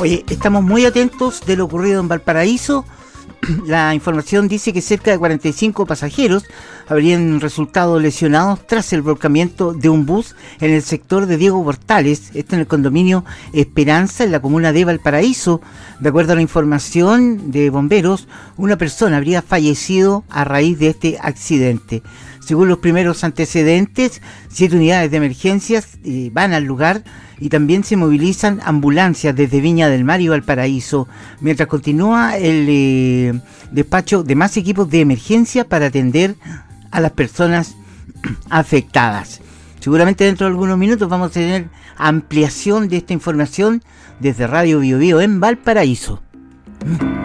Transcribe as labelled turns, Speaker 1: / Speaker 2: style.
Speaker 1: Oye, estamos muy atentos de lo ocurrido en Valparaíso. La información dice que cerca de 45 pasajeros habrían resultado lesionados tras el volcamiento de un bus en el sector de Diego Portales, esto en el condominio Esperanza, en la comuna de Valparaíso. De acuerdo a la información de bomberos, una persona habría fallecido a raíz de este accidente. Según los primeros antecedentes, 7 unidades de emergencias van al lugar y también se movilizan ambulancias desde Viña del Mar y Valparaíso, mientras continúa el despacho de más equipos de emergencia para atender a las personas afectadas. Seguramente dentro de algunos minutos vamos a tener ampliación de esta información desde Radio Bio Bio en Valparaíso.